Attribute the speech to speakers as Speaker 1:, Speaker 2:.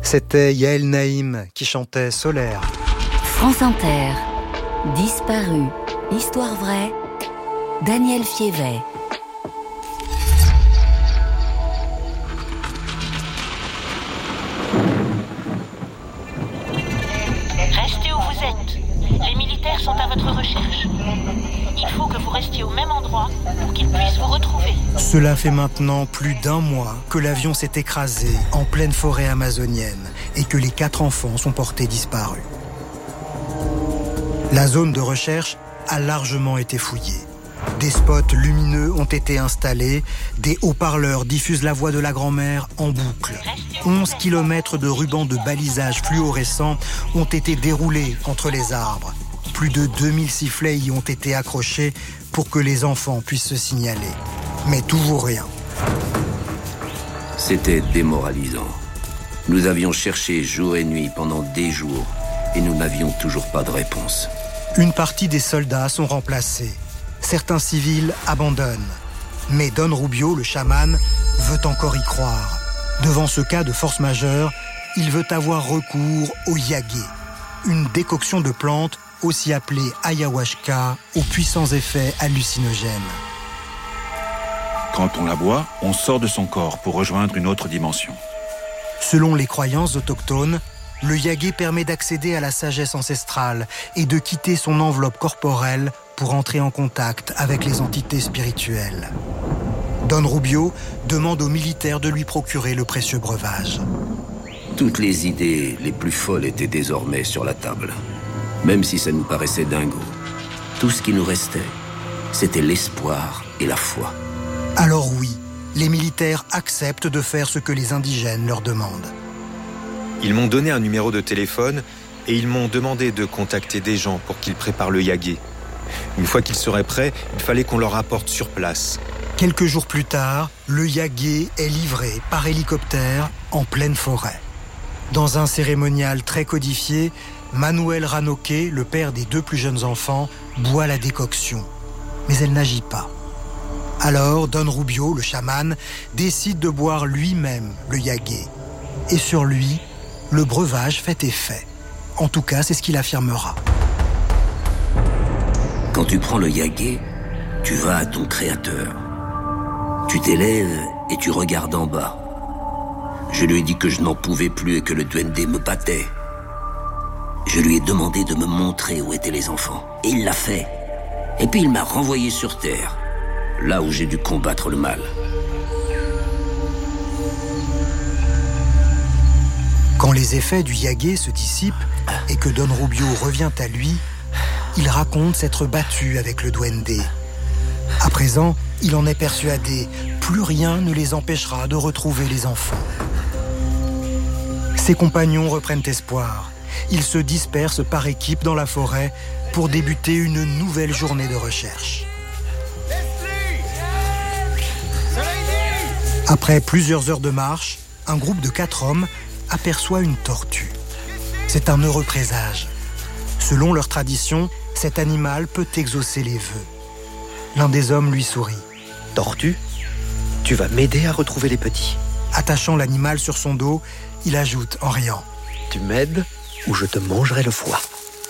Speaker 1: C'était Yael Naïm qui chantait Solaire.
Speaker 2: France Inter, Disparu, histoire vraie, Daniel Fievet.
Speaker 3: Restez où vous êtes. Les militaires sont à votre recherche. Il faut que vous restiez au même endroit pour qu'ils puissent vous retrouver.
Speaker 1: Cela fait maintenant plus d'1 mois que l'avion s'est écrasé en pleine forêt amazonienne et que les 4 enfants sont portés disparus. La zone de recherche a largement été fouillée. Des spots lumineux ont été installés, des haut-parleurs diffusent la voix de la grand-mère en boucle. 11 km de rubans de balisage fluorescents ont été déroulés entre les arbres. Plus de 2000 sifflets y ont été accrochés pour que les enfants puissent se signaler. Mais toujours rien.
Speaker 4: C'était démoralisant. Nous avions cherché jour et nuit pendant des jours et nous n'avions toujours pas de réponse.
Speaker 1: Une partie des soldats sont remplacés. Certains civils abandonnent. Mais Don Rubio, le chaman, veut encore y croire. Devant ce cas de force majeure, il veut avoir recours au yagé, une décoction de plantes aussi appelée ayahuasca, aux puissants effets hallucinogènes.
Speaker 5: Quand on la boit, on sort de son corps pour rejoindre une autre dimension.
Speaker 1: Selon les croyances autochtones, le yagé permet d'accéder à la sagesse ancestrale et de quitter son enveloppe corporelle pour entrer en contact avec les entités spirituelles. Don Rubio demande aux militaires de lui procurer le précieux breuvage.
Speaker 4: Toutes les idées les plus folles étaient désormais sur la table. Même si ça nous paraissait dingo, tout ce qui nous restait, c'était l'espoir et la foi.
Speaker 1: Alors oui, les militaires acceptent de faire ce que les indigènes leur demandent.
Speaker 6: Ils m'ont donné un numéro de téléphone et ils m'ont demandé de contacter des gens pour qu'ils préparent le yagé. Une fois qu'ils seraient prêts, il fallait qu'on leur apporte sur place.
Speaker 1: Quelques jours plus tard, le yagé est livré par hélicoptère en pleine forêt. Dans un cérémonial très codifié, Manuel Ranoque, le père des 2 plus jeunes enfants, boit la décoction. Mais elle n'agit pas. Alors, Don Rubio, le chaman, décide de boire lui-même le yagé. Et sur lui, le breuvage fait effet. En tout cas, c'est ce qu'il affirmera.
Speaker 4: Quand tu prends le yagé, tu vas à ton créateur. Tu t'élèves et tu regardes en bas. Je lui ai dit que je n'en pouvais plus et que le duende me battait. Je lui ai demandé de me montrer où étaient les enfants. Et il l'a fait. Et puis il m'a renvoyé sur Terre, là où j'ai dû combattre le mal.
Speaker 1: Quand les effets du yagé se dissipent et que Don Rubio revient à lui, il raconte s'être battu avec le duende. À présent, il en est persuadé, plus rien ne les empêchera de retrouver les enfants. Ses compagnons reprennent espoir. Ils se dispersent par équipe dans la forêt pour débuter une nouvelle journée de recherche. Après plusieurs heures de marche, un groupe de 4 hommes aperçoit une tortue. C'est un heureux présage. Selon leur tradition, cet animal peut exaucer les vœux. L'un des hommes lui sourit.
Speaker 7: « Tortue, tu vas m'aider à retrouver les petits. »
Speaker 1: Attachant l'animal sur son dos, il ajoute en riant.
Speaker 7: « Tu m'aides ou je te mangerai le foie. »